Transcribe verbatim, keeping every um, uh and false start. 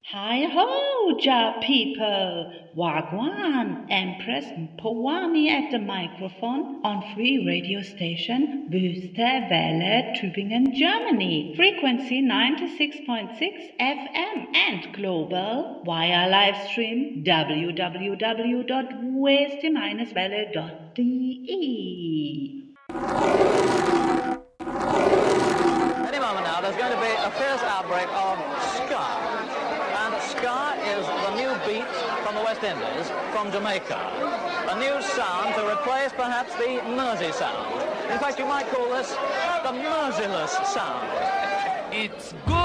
Hi-ho, Ja people! Wagwan, Empress Powani at the microphone on free radio station Wüste Welle, Tübingen, Germany. Frequency ninety-six point six F M and global via livestream w w w dot weste dash welle dot d e. Any moment now, there's going to be a fierce outbreak of ska. And ska is the new beat from the West Indies, from Jamaica. A new sound to replace perhaps the Mersey sound. In fact, you might call this the Merciless sound. It's good.